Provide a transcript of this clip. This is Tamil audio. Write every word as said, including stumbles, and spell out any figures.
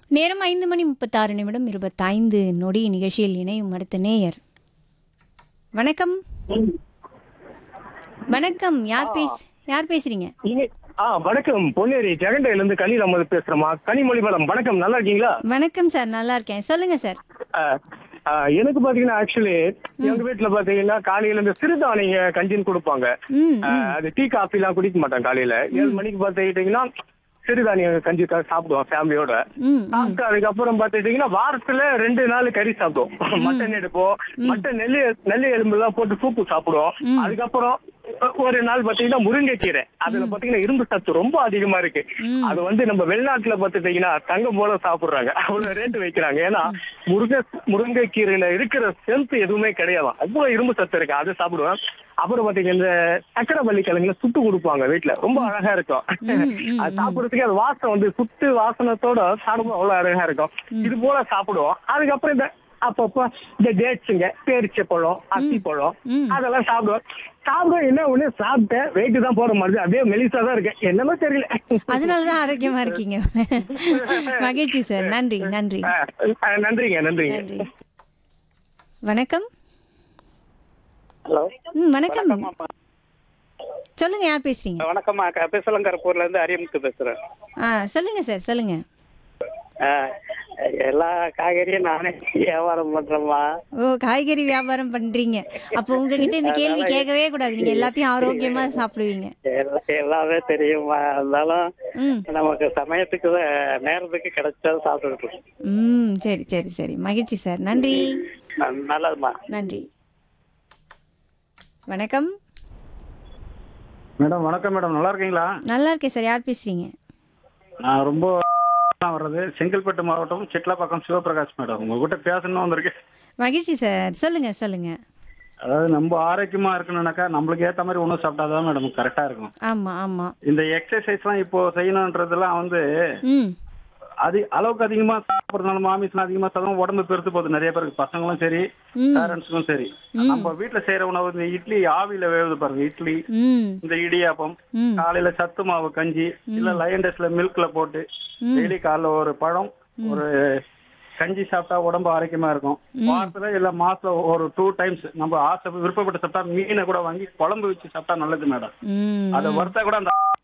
நேரம் ஐந்து மணி முப்பத்தாறு நிமிடம் இருபத்தைந்து நொடி நிகழ்ச்சியில் இணையும் அடுத்த நேயர். வணக்கம். வணக்கம். யார் பேச யார் பேசுறீங்க? இங்க- ஆ வணக்கம், பொன்னேரி ஜெகண்டையில இருந்து கலீல் அஹமது பேசுறேமா. கனிமொழி மேடம் வணக்கம், நல்லா இருக்கீங்களா? வணக்கம் சார், நல்லா இருக்கேன். சொல்லுங்க சார். ஆ, ஆ, எனக்கு பாத்தீங்கன்னா ஆக்சுவலி எங்க வீட்டுல பாத்தீங்கன்னா காலையில இந்த சிறுதானிய கஞ்சின்னு கொடுப்பாங்க. ம் ஆ, அது டீ காஃபி எல்லாம் குடிக்க மாட்டேன். காலையில ஏழு மணிக்கு பாத்துக்கிட்டீங்கன்னா சிறுதானிய கஞ்சி கா- சாப்பிடுவோம் ஃபேமிலியோட. ம் ம் சாப்பிட்டு அதுக்கப்புறம் பாத்துக்கிட்டீங்கன்னா வாரத்துல ரெண்டு நாள் கறி சாப்பிடுவோம். மட்டன் எடுப்போம், மட்டன் நெல்லி நெல்லி எலும்பு எல்லாம் போட்டு சூப்பு சாப்பிடுவோம். ம். அதுக்கப்புறம் ஒரு நாள் பாத்தீங்கன்னா முருங்கைக்கீரை, அதுல பாத்தீங்கன்னா இரும்பு சத்து ரொம்ப அதிகமா இருக்கு. ம். அது வந்து நம்ம வெளிநாட்டுல பாத்துட்டீங்கன்னா தங்கம் போல சாப்பிடுறாங்க, அவ்வளவு ரேட்டு வைக்கிறாங்க. ஏன்னா முருங்கை முருங்கைக்கீரையில இருக்கிற ஸ்ட்ரென்த் எதுவுமே கிடையாது, அவ்வளவு இரும்பு சத்து இருக்கு, அது சாப்பிடுவேன். அப்புறம் பாத்தீங்கன்னா இந்த சக்கரவள்ளி கிழங்குல சுட்டு கொடுப்பாங்க வீட்டுல, ரொம்ப அழகா இருக்கும். ம், ம், அது சாப்பிடுறதுக்கு அது வாசம் வந்து சுட்டு வாசனத்தோட சாப்பிடும்போது அவ்வளவு அழகா இருக்கும். இது போல சாப்பிடுவோம். அதுக்கப்புறம் இந்த அப்பப்போ இந்த டேட்ஸுங்க, பேரிச்சை பழம், அத்தி பழம், ம். அதெல்லாம் சாப்பிடுவோம். சாப்பிடுவோம். என்ன ஒண்ணு சாப்பிட்டேன், வெயிட் தான் போற மாதிரி அப்படியே மெலிசா தான் இருக்கேன், என்னமோ தெரியல. அதனாலதான் ஆரோக்கியமா இருக்கீங்க. மகிழ்ச்சி சார். நன்றி நன்றி ஆ, ஆ, நன்றிங்க நன்றிங்க. நன்றி. வணக்கம். ஹலோ, ம் வணக்கம். வணக்கம்மா. சொல்லுங்க, யார் பேசுறீங்க? வணக்கம்மா, கபிசலங்கரப்பூர்ல இருந்து அரியமுத்து பேசுறேன். ஆ சொல்லுங்க சார், சொல்லுங்க. ஆ, எல்லா காய்கறியும் நானே வியாபாரம் பண்றேம்மா. ஓ, காய்கறி வியாபாரம் பண்றீங்க. அப்போ உங்ககிட்ட இந்த கேள்வி கேட்கவே கூடாது, நீங்க எல்லாத்தையும் ஆரோக்கியமா சாப்பிடுவீங்க. எல்லா- எல்லாமே தெரியுமா, இருந்தாலும் ம் நமக்கு சமயத்துக்கு தான், நேரத்துக்கு கிடைச்சது சாப்பிட்டுட்டு இருக்கோம். ம் சரி சரி சரி, மகிழ்ச்சி சார். நன்றி ந- நல்லதும்மா. நன்றி. வணக்கம். மேடம் வணக்கம் மேடம், நல்லா இருக்கீங்களா? நல்லா இருக்கேன் சார். யார் பேசுறீங்க? நான் ரொம்ப வர்றது செங்கல்பட்டு மாவட்டம் சிட்லாப்பாக்கம் சிவபிரகாஷ் மேடம், உங்ககிட்ட பேசணும்னு வந்திருக்கேன். மகிழ்ச்சி சார். சொல்லுங்க சொல்லுங்க. அதாவது நம்ம ஆரோக்கியமா இருக்கணும்னாக்கா நம்மளுக்கு ஏற்ற மாதிரி உணவு சாப்பிட்டாதான் மேடம் கரெக்டா இருக்கும். ஆமா ஆமா. இந்த எக்ஸசைஸ்லாம் இப்போ செய்யணுன்றதெல்லாம் வந்து ம் அது அளவுக்கு அதிகமா சாப்பிட்றதுனால மாமிசம் அதிகமா சாப்பிடும் உடம்பு பெருத்து போகுது நிறைய பேருக்கு, பசங்களும் சரி ம் பேரண்ட்ஸுக்கும் சரி. நம்ம வீட்டுல செய்யற உணவு இந்த இட்லி ஆவியில வேவுது பாருங்க, இட்லி, ம் இந்த இடியாப்பம், ம் காலையில சத்து மாவு கஞ்சி இல்ல லயன்டஸ்ல மில்க்ல போட்டு டெய்லி காலைல ஒரு பழம் ஒரு கஞ்சி சாப்பிட்டா உடம்பு ஆரோக்கியமா இருக்கும். வாரத்துல இல்ல மாசத்துல ஒரு டூ டைம்ஸ் நம்ம ஆசை விருப்பப்பட்டு சாப்பிட்டா மீனை கூட வாங்கி குழம்பு வச்சு சாப்பிட்டா நல்லது மேடம். ம் அதை வறுத்தா கூட அந்த